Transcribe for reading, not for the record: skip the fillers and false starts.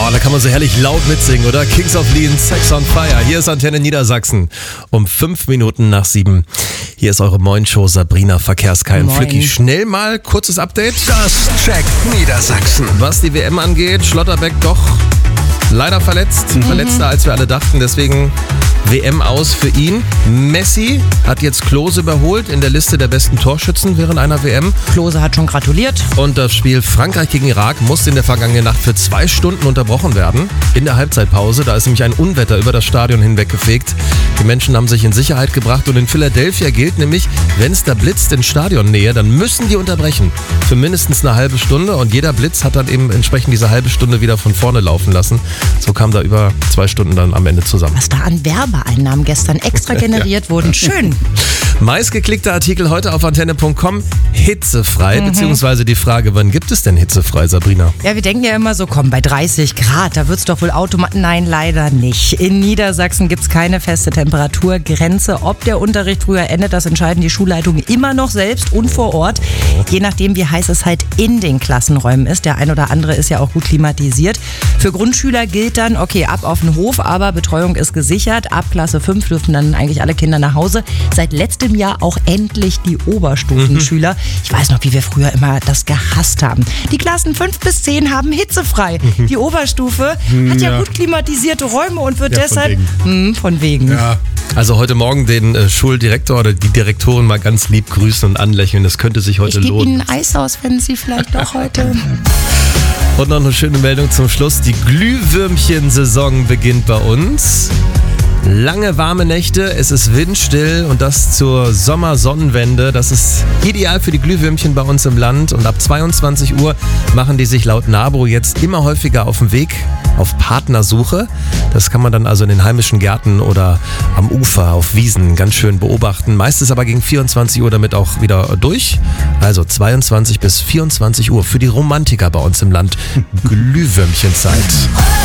Da kann man so herrlich laut mitsingen, oder? Kings of Lean, Sex on Fire. Hier ist Antenne Niedersachsen um 5 Minuten nach 7. Hier ist eure Moin-Show Sabrina Verkehrskeil und Flücki. Schnell mal kurzes Update. Das checkt Niedersachsen. Was die WM angeht, Schlotterbeck doch leider verletzt. Verletzter als wir alle dachten, deswegen WM aus für ihn. Messi hat jetzt Klose überholt in der Liste der besten Torschützen während einer WM. Klose hat schon gratuliert. Und das Spiel Frankreich gegen Irak musste in der vergangenen Nacht für 2 Stunden unterbrochen werden. In der Halbzeitpause, da ist nämlich ein Unwetter über das Stadion hinweggefegt. Die Menschen haben sich in Sicherheit gebracht und in Philadelphia gilt nämlich, wenn es da blitzt in Stadionnähe, dann müssen die unterbrechen. Für mindestens eine halbe Stunde und jeder Blitz hat dann eben entsprechend diese halbe Stunde wieder von vorne laufen lassen. So kam da über 2 Stunden dann am Ende zusammen. Was da an Werbeeinnahmen gestern extra generiert wurden. Schön. Meistgeklickter Artikel heute auf antenne.com, hitzefrei, beziehungsweise die Frage, wann gibt es denn hitzefrei, Sabrina? Ja, wir denken ja immer so, komm, bei 30 Grad, da wird es doch wohl automatisch. Nein, leider nicht. In Niedersachsen gibt es keine feste Temperaturgrenze. Ob der Unterricht früher endet, das entscheiden die Schulleitungen immer noch selbst und vor Ort. Je nachdem, wie heiß es halt in den Klassenräumen ist. Der ein oder andere ist ja auch gut klimatisiert. Für Grundschüler gilt dann, okay, ab auf den Hof, aber Betreuung ist gesichert. Ab Klasse 5 dürfen dann eigentlich alle Kinder nach Hause. Seit letztem Jahr auch endlich die Oberstufenschüler. Ich weiß noch, wie wir früher immer das gehasst haben. Die Klassen 5 bis 10 haben hitzefrei. Die Oberstufe hat ja gut klimatisierte Räume und wird deshalb von wegen. Ja. Also heute Morgen den Schuldirektor oder die Direktorin mal ganz lieb grüßen und anlächeln. Das könnte sich heute Ich gebe lohnen. Ihnen Eis aus, wenn Sie vielleicht doch heute... Und noch eine schöne Meldung zum Schluss. Die Glühwürmchen-Saison beginnt bei uns. Lange warme Nächte, es ist windstill und das zur Sommersonnenwende. Das ist ideal für die Glühwürmchen bei uns im Land. Und ab 22 Uhr machen die sich laut NABU jetzt immer häufiger auf den Weg auf Partnersuche. Das kann man dann also in den heimischen Gärten oder am Ufer auf Wiesen ganz schön beobachten. Meistens aber gegen 24 Uhr damit auch wieder durch. Also 22 bis 24 Uhr für die Romantiker bei uns im Land. Glühwürmchenzeit.